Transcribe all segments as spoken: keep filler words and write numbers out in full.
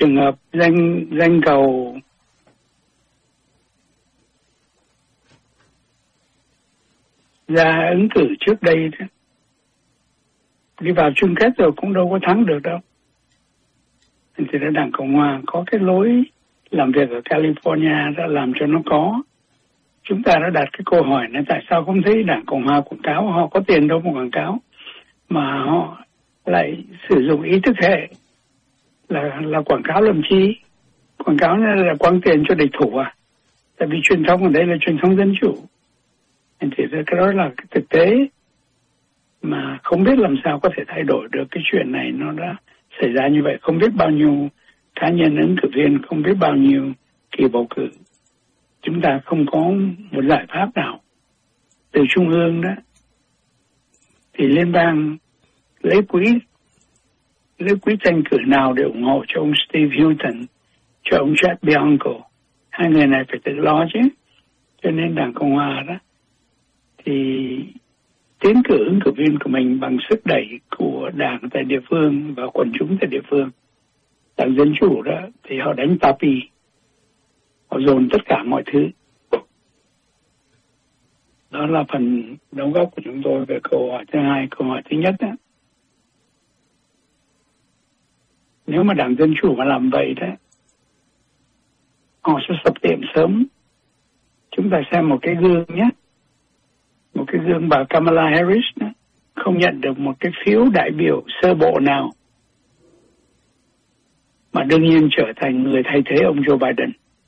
trường hợp danh danh cầu ra ứng cử trước đây đó, đi vào chung kết rồi cũng đâu có thắng được đâu. Thì là Đảng Cộng Hòa có cái lối làm việc ở California đã làm cho nó có. Chúng ta đã đặt cái câu hỏi là tại sao không thấy Đảng Cộng Hòa quảng cáo, họ có tiền đâu mà quảng cáo, mà họ lại sử dụng ý thức hệ là là quảng cáo làm chi? Quảng cáo là quăng tiền cho địch thủ à? Tại vì truyền thông ở đây là truyền thông dân chủ. Thì cái đó là cái thực tế mà không biết làm sao có thể thay đổi được. Cái chuyện này nó đã xảy ra như vậy, không biết bao nhiêu cá nhân ứng cử viên, không biết bao nhiêu kỳ bầu cử. Chúng ta không có một giải pháp nào từ trung ương đó. Thì liên bang lấy quỹ lấy quỹ tranh cử nào để ủng hộ cho ông Steve Hilton, cho ông Jack Bianco. Hai người này phải tự lo chứ. Cho nên Đảng Cộng Hòa đó thì tiến cử ứng cử viên của mình bằng sức đẩy của đảng tại địa phương và quần chúng tại địa phương. Đảng Dân Chủ đó thì họ đánh tapi, họ dồn tất cả mọi thứ. Đó là phần đóng góp của chúng tôi về câu hỏi thứ hai. Câu hỏi thứ nhất đó, nếu mà Đảng Dân Chủ mà làm vậy đó, họ sẽ sập tiệm sớm. Chúng ta xem một cái gương nhé. Một cái gương bà Kamala Harris đó, không nhận được một cái phiếu đại biểu sơ bộ nào, mà đương nhiên trở thành người thay thế ông Joe Biden.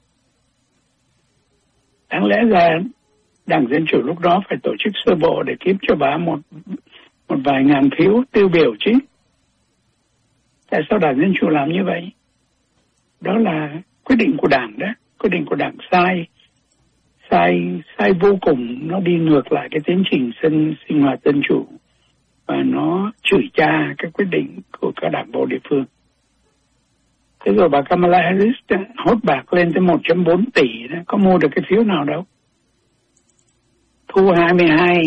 Đáng lẽ ra Đảng Dân Chủ lúc đó phải tổ chức sơ bộ để kiếm cho bà một một vài ngàn phiếu tiêu biểu chứ. Tại sao Đảng Dân Chủ làm như vậy? Đó là quyết định của Đảng đó, quyết định của Đảng sai. Sai, sai vô cùng, nó đi ngược lại cái tiến trình sinh, sinh hoạt dân chủ và nó chửi cha cái quyết định của các đảng bộ địa phương. Thế rồi bà Kamala Harris đó, hốt bạc lên tới một phẩy bốn tỷ đó, có mua được cái phiếu nào đâu. Thu hai mươi hai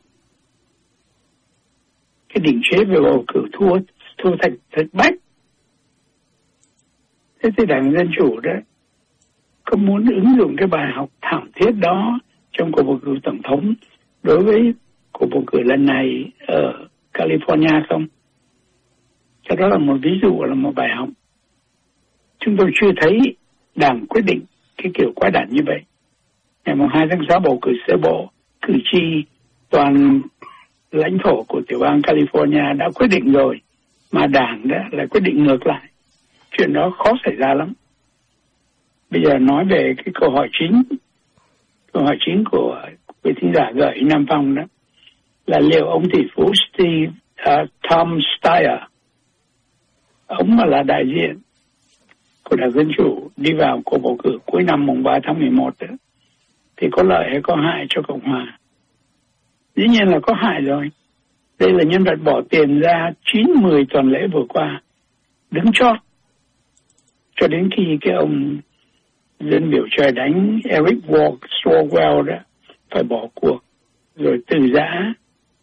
cái định chế về bầu cử, thua, thua thật, thật bách. Thế thì Đảng Dân Chủ đó có muốn ứng dụng cái bài học thảm thiết đó trong cuộc bầu cử tổng thống đối với cuộc bầu cử lần này ở California không? Cho đó là một ví dụ, là một bài học. Chúng tôi chưa thấy Đảng quyết định cái kiểu quái đản như vậy. Ngày hai tháng sáu bầu cử sơ bộ, cử tri toàn lãnh thổ của tiểu bang California đã quyết định rồi, mà Đảng đã lại quyết định ngược lại. Chuyện đó khó xảy ra lắm. Bây giờ nói về cái câu hỏi chính, câu hỏi chính của vị thính giả gửi Nam Phong đó, là liệu ông tỷ phú Steve, uh, Tom Steyer, ông mà là đại diện của Đảng Dân Chủ đi vào cuộc bầu cử cuối năm mùng ba tháng mười một đó, thì có lợi hay có hại cho Cộng Hòa? Dĩ nhiên là có hại rồi. Đây là nhân vật bỏ tiền ra chín mười tuần lễ vừa qua, đứng chót, cho đến khi cái ông dân biểu trời đánh Eric Swalwell đó phải bỏ cuộc, rồi từ giã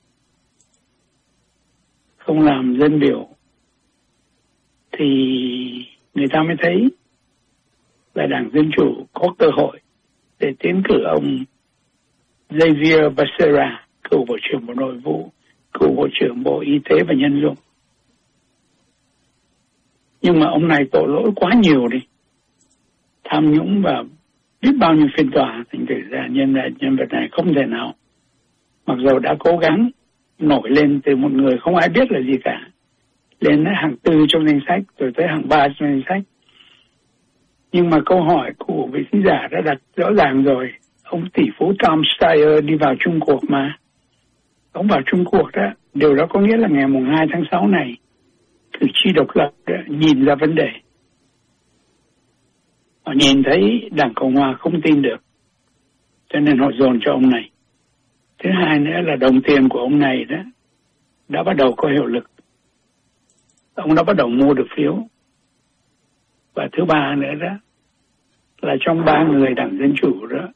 không làm dân biểu, thì người ta mới thấy là Đảng Dân Chủ có cơ hội để tiến cử ông Xavier Becerra, cựu Bộ trưởng Bộ Nội vụ, cựu Bộ trưởng Bộ Y tế và Nhân dụng. Nhưng mà ông này tội lỗi quá nhiều đi, tham nhũng và biết bao nhiêu phiên tòa, thành thử ra nhân vật nhân vật này không thể nào, mặc dù đã cố gắng nổi lên từ một người không ai biết là gì cả, lên hàng tư trong danh sách, rồi tới hàng ba trong danh sách. Nhưng mà câu hỏi của vị khán giả đã đặt rõ ràng rồi. Ông tỷ phú Tom Steyer đi vào chung cuộc mà. Ông vào chung cuộc đó, điều đó có nghĩa là ngày mùng hai tháng sáu này, cử tri độc lập đó, nhìn ra vấn đề. Họ nhìn thấy Đảng Cộng Hòa không tin được, cho nên họ dồn cho ông này. Thứ hai nữa là đồng tiền của ông này đó đã bắt đầu có hiệu lực. Ông đã bắt đầu mua được phiếu. Và thứ ba nữa đó là trong ba người Đảng Dân Chủ đó,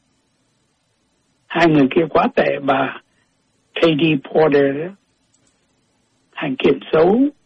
hai người kia quá tệ. Bà Katie Porter đó, hành kiểm xấu,